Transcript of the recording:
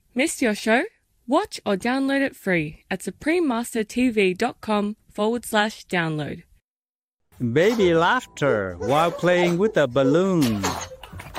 Missed your show? Watch or download it free at suprememastertv.com/download. Baby laughter while playing with a balloon.